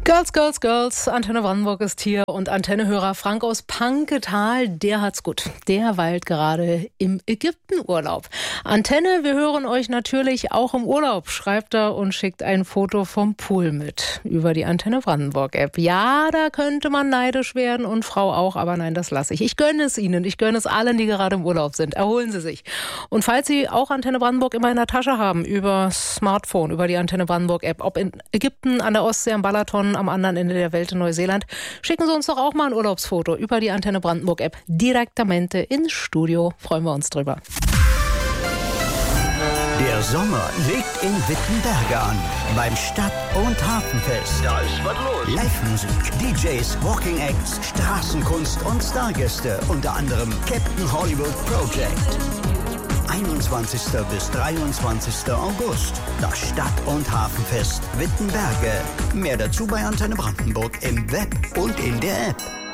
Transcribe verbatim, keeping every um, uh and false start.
Girls, Girls, Girls, Antenne Brandenburg ist hier und Antennehörer Frank aus Panketal, der hat's gut. Der weilt gerade im Ägyptenurlaub. Antenne, wir hören euch natürlich auch im Urlaub, schreibt er und schickt ein Foto vom Pool mit über die Antenne Brandenburg App. Ja, da könnte man neidisch werden und Frau auch, aber nein, das lasse ich. Ich gönne es Ihnen, ich gönne es allen, die gerade im Urlaub sind. Erholen Sie sich. Und falls Sie auch Antenne Brandenburg immer in der Tasche haben, über Smartphone, über die Antenne Brandenburg App, ob in Ägypten, an der Ostsee, am Balaton, am anderen Ende der Welt in Neuseeland, schicken Sie uns doch auch mal ein Urlaubsfoto über die Antenne Brandenburg App direktamente ins Studio. Freuen wir uns drüber. Der Sommer legt in Wittenberge an. Beim Stadt- und Hafenfest. Da ist was los. Live-Musik, D Js, Walking Acts, Straßenkunst und Stargäste. Unter anderem Captain Hollywood Project. einundzwanzigsten bis dreiundzwanzigsten August. Das Stadt- und Hafenfest Wittenberge. Mehr dazu bei Antenne Brandenburg im Web und in der App.